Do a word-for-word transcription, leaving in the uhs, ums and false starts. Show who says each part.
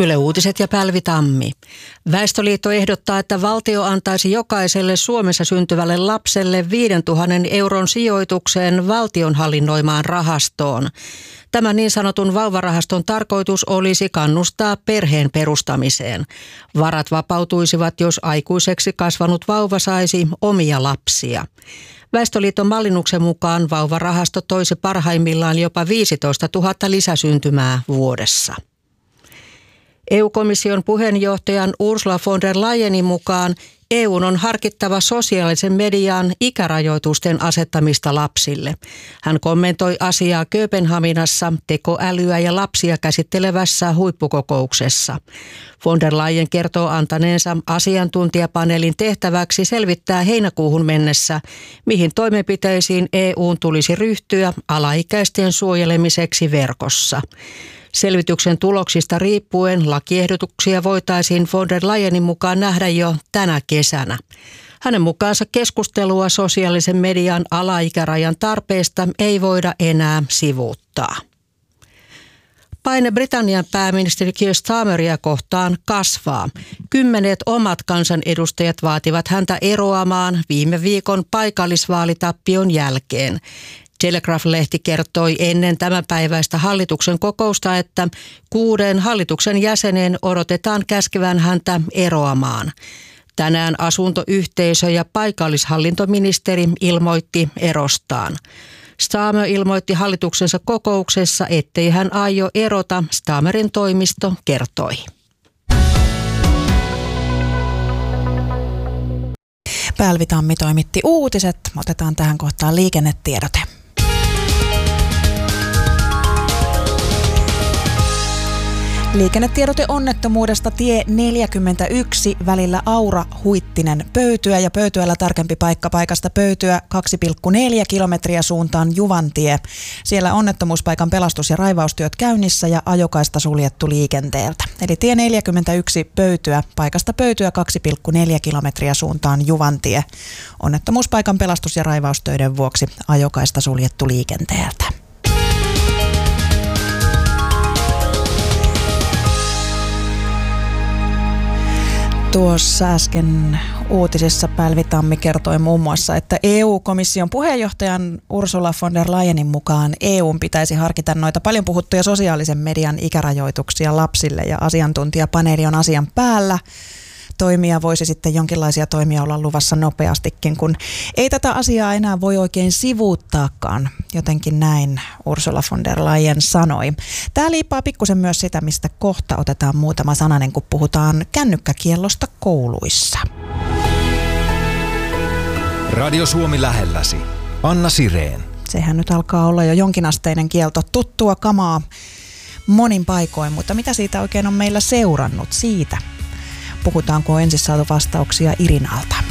Speaker 1: Yle Uutiset ja Päälvi Tammi. Väestöliitto ehdottaa, että valtio antaisi jokaiselle Suomessa syntyvälle lapselle viisituhatta euron sijoitukseen valtion hallinnoimaan rahastoon. Tämän niin sanotun vauvarahaston tarkoitus olisi kannustaa perheen perustamiseen. Varat vapautuisivat, jos aikuiseksi kasvanut vauva saisi omia lapsia. Väestöliiton mallinnuksen mukaan vauvarahasto toisi parhaimmillaan jopa viisitoistatuhatta lisäsyntymää vuodessa. E U-komission puheenjohtajan Ursula von der Leyenin mukaan E U:n on harkittava sosiaalisen median ikärajoitusten asettamista lapsille. Hän kommentoi asiaa Kööpenhaminassa tekoälyä ja lapsia käsittelevässä huippukokouksessa. Von der Leyen kertoo antaneensa asiantuntijapaneelin tehtäväksi selvittää heinäkuuhun mennessä, mihin toimenpiteisiin E U:n tulisi ryhtyä alaikäisten suojelemiseksi verkossa. Selvityksen tuloksista riippuen lakiehdotuksia voitaisiin von der Leyenin mukaan nähdä jo tänä kesänä. Hänen mukaansa keskustelua sosiaalisen median alaikärajan tarpeesta ei voida enää sivuuttaa. Paine Britannian pääministeri Keir Starmeria kohtaan kasvaa. Kymmenet omat kansanedustajat vaativat häntä eroamaan viime viikon paikallisvaalitappion jälkeen. Telegraph-lehti kertoi ennen tämänpäiväistä hallituksen kokousta, että kuuden hallituksen jäsenen odotetaan käskevän häntä eroamaan. Tänään asuntoyhteisö- ja paikallishallintoministeri ilmoitti erostaan. Starmer ilmoitti hallituksensa kokouksessa, ettei hän aio erota, Starmerin toimisto kertoi.
Speaker 2: Päälvi Tammi toimitti uutiset. Otetaan tähän kohtaan liikennetiedote. Liikennetiedote onnettomuudesta tie neljäkymmentäyksi välillä Aura-Huittinen Pöytyä ja Pöytyällä tarkempi paikka paikasta Pöytyä kaksi pilkku neljä kilometriä suuntaan Juvantie. Siellä onnettomuuspaikan pelastus- ja raivaustyöt käynnissä ja ajokaista suljettu liikenteeltä. Eli tie neljäkymmentäyksi Pöytyä paikasta Pöytyä kaksi pilkku neljä kilometriä suuntaan Juvantie. Onnettomuuspaikan pelastus- ja raivaustöiden vuoksi ajokaista suljettu liikenteeltä. Tuossa äsken uutisissa Päälvi Tammi kertoi muun muassa, että E U-komission puheenjohtajan Ursula von der Leyenin mukaan E U:n pitäisi harkita noita paljon puhuttuja sosiaalisen median ikärajoituksia lapsille ja asiantuntijapaneeli on asian päällä. Toimia voisi sitten jonkinlaisia toimia olla luvassa nopeastikin, kun ei tätä asiaa enää voi oikein sivuuttaakaan. Jotenkin näin Ursula von der Leyen sanoi. Tämä liippaa pikkusen myös sitä, mistä kohta otetaan muutama sananen, kun puhutaan kännykkäkiellosta kouluissa.
Speaker 3: Radio Suomi lähelläsi. Anna Sireen.
Speaker 2: Sehän nyt alkaa olla jo jonkinasteinen kielto, tuttua kamaa monin paikoin, mutta mitä siitä oikein on meillä seurannut siitä? Puhutaanko ensin saatu vastauksia Irinalta.